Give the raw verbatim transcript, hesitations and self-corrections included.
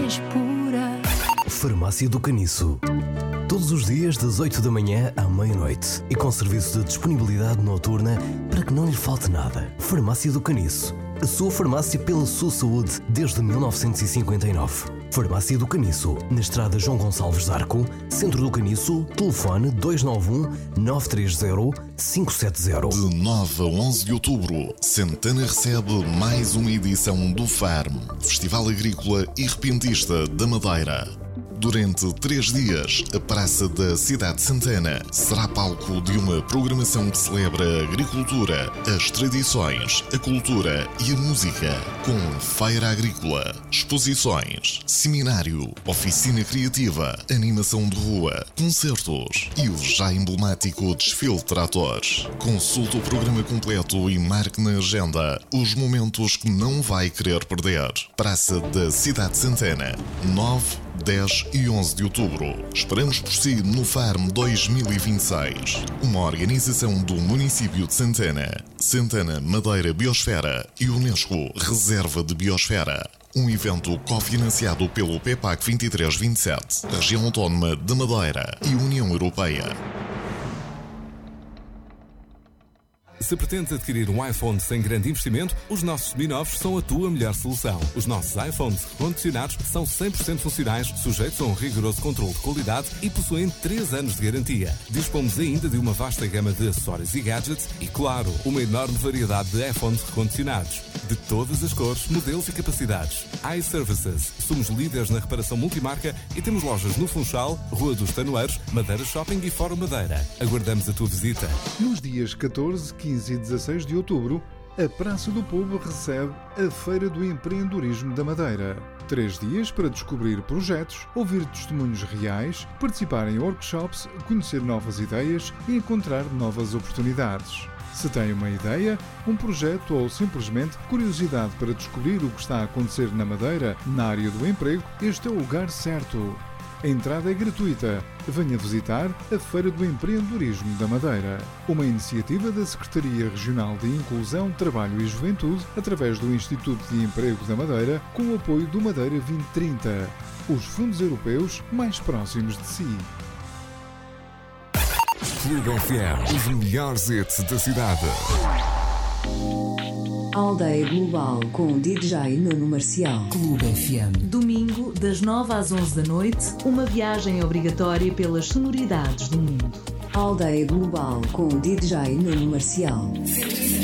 mais pura. Farmácia do Caniço. Todos os dias das oito da manhã à meia-noite e com serviço de disponibilidade noturna para que não lhe falte nada. Farmácia do Caniço. A sua farmácia pela sua saúde desde mil novecentos e cinquenta e nove. Farmácia do Caniço, na estrada João Gonçalves Arco, Centro do Caniço, telefone dois nove um, nove três zero, cinco sete zero. De nove a onze de outubro, Santana recebe mais uma edição do Farm, Festival Agrícola e Repentista da Madeira. Durante três dias, a Praça da Cidade de Santana será palco de uma programação que celebra a agricultura, as tradições, a cultura e a música, com feira agrícola, exposições, seminário, oficina criativa, animação de rua, concertos e o já emblemático desfile de tratores. Consulte o programa completo e marque na agenda os momentos que não vai querer perder. Praça da Cidade de Santana, nove, dez e onze de outubro. Esperamos por si no Farm dois mil e vinte e seis. Uma organização do município de Santana, Santana Madeira Biosfera e Unesco Reserva de Biosfera. Um evento cofinanciado pelo PEPAC vinte e três vinte e sete, Região Autónoma de Madeira e União Europeia. Se pretendes adquirir um iPhone sem grande investimento, os nossos seminovos são a tua melhor solução. Os nossos iPhones recondicionados são cem por cento funcionais, sujeitos a um rigoroso controle de qualidade e possuem três anos de garantia. Dispomos ainda de uma vasta gama de acessórios e gadgets e, claro, uma enorme variedade de iPhones recondicionados. De todas as cores, modelos e capacidades. iServices. Somos líderes na reparação multimarca e temos lojas no Funchal, Rua dos Tanoeiros, Madeira Shopping e Fórum Madeira. Aguardamos a tua visita. Nos dias catorze, quinze e dezasseis de outubro, a Praça do Povo recebe a Feira do Empreendedorismo da Madeira. Três dias para descobrir projetos, ouvir testemunhos reais, participar em workshops, conhecer novas ideias e encontrar novas oportunidades. Se tem uma ideia, um projeto ou simplesmente curiosidade para descobrir o que está a acontecer na Madeira, na área do emprego, este é o lugar certo. A entrada é gratuita. Venha visitar a Feira do Empreendedorismo da Madeira, uma iniciativa da Secretaria Regional de Inclusão, Trabalho e Juventude, através do Instituto de Emprego da Madeira, com o apoio do Madeira vinte trinta, os fundos europeus mais próximos de si. Clube F M, os melhores hits da cidade. Aldeia Global com D J Nuno Marcial. Clube F M. Domingo, das nove às onze da noite, uma viagem obrigatória pelas sonoridades do mundo. Aldeia Global com D J Nuno Marcial.